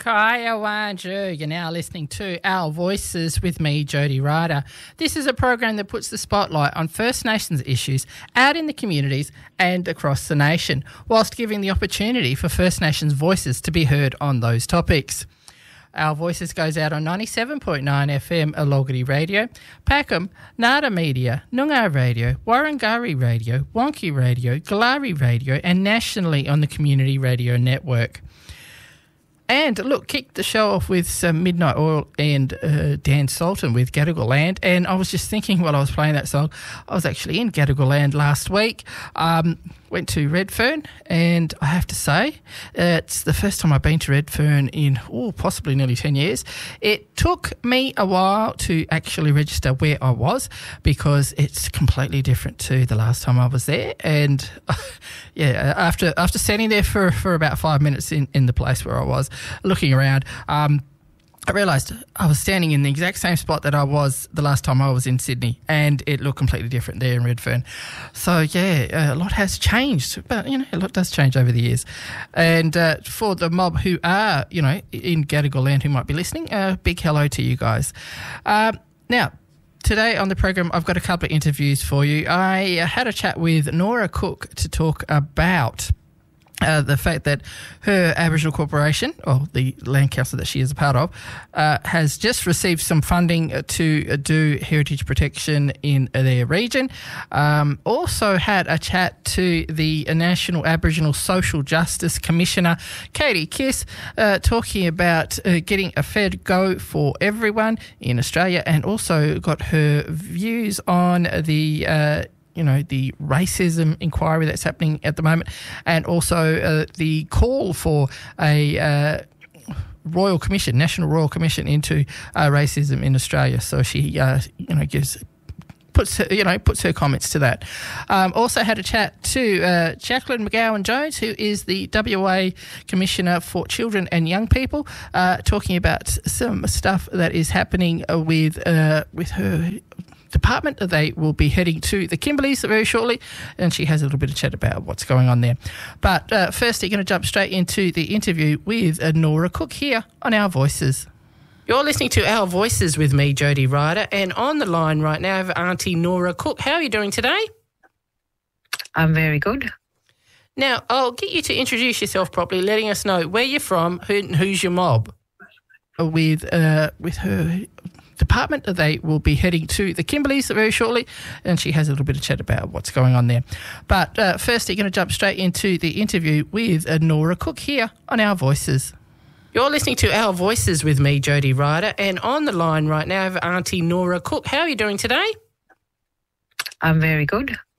Kaya Wanju. You're now listening to Our Voices with me, Jody Ryder. This is a program that puts the spotlight on First Nations issues out in the communities and across the nation, whilst giving the opportunity for First Nations voices to be heard on those topics. Our Voices goes out on 97.9 FM Alogari Radio, Packham, Nada Media, Noongar Radio, Warrangari Radio, Wonky Radio, Galari Radio, and nationally on the Community Radio Network. And look, kicked the show off with some Midnight Oil and Dan Sultan with Gadigal Land. And I was just thinking while I was playing that song, I was actually in Gadigal Land last week. Went to Redfern, and I have to say, it's the first time I've been to Redfern in, possibly nearly 10 years. It took me a while to actually register where I was because it's completely different to the last time I was there. And after standing there for about 5 minutes in the place where I was, looking around, I realised I was standing in the exact same spot that I was the last time I was in Sydney, and it looked completely different there in Redfern. So, a lot has changed, but, a lot does change over the years. And for the mob who are, in Gadigal Land who might be listening, big hello to you guys. Now, today on the program, I've got a couple of interviews for you. I had a chat with Nora Cook to talk about the fact that her Aboriginal corporation, or the land council that she is a part of, has just received some funding to do heritage protection in their region. Also had a chat to the National Aboriginal Social Justice Commissioner, Katie Kiss, talking about getting a fair go for everyone in Australia, and also got her views on the the racism inquiry that's happening at the moment, and also the call for a Royal Commission, National Royal Commission into racism in Australia. So she, puts her comments to that. Also had a chat to Jacqueline McGowan-Jones, who is the WA Commissioner for Children and Young People, talking about some stuff that is happening with her department. They will be heading to the Kimberleys very shortly, and she has a little bit of chat about what's going on there. But first, you're going to jump straight into the interview with Nora Cook here on Our Voices. You're listening to Our Voices with me, Jody Ryder, and on the line right now I have Auntie Nora Cook. How are you doing today? I'm very good. Now, I'll get you to introduce yourself properly, letting us know where you're from, who's your mob. With her department, they will be heading to the Kimberleys very shortly, and she has a little bit of chat about what's going on there. But first, you're going to jump straight into the interview with Nora Cook here on Our Voices. You're listening to Our Voices with me, Jody Ryder, and on the line right now I have Auntie Nora Cook. How are you doing today? I'm very good.